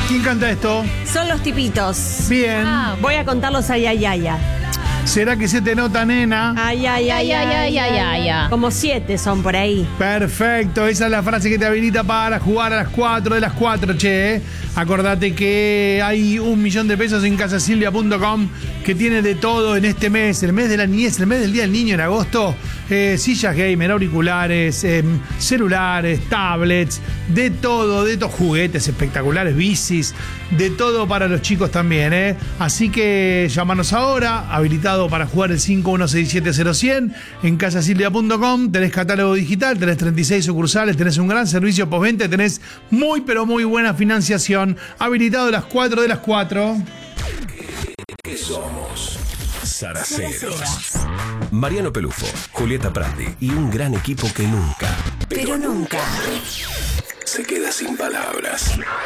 ¿Quién canta esto? Son los tipitos. Bien. Voy a contarlos ay, ay, ay, ay. ¿Será que se te nota, nena? Ay, ay, ay, ay, ay, ay, ay. Como 7 son por ahí. Perfecto, esa es la frase que te habilita para jugar a las 4 de las 4, che. Acordate que hay 1.000.000 de pesos en casasilvia.com que tiene de todo en este mes, el mes de la niñez, el mes del Día del Niño en agosto. Sillas gamer, auriculares, celulares, tablets, de todo, juguetes espectaculares, bicis, de todo para los chicos también, ¿eh? Así que llámanos ahora, habilitado para jugar el 51670100 en casasilvia.com. Tenés catálogo digital, tenés 36 sucursales, tenés un gran servicio postventa, tenés muy pero muy buena financiación. Habilitado a las 4 de las 4. ¿Qué somos? Zaraceros. Mariano Pelufo, Julieta Prandi y un gran equipo que nunca, pero nunca, se queda sin palabras.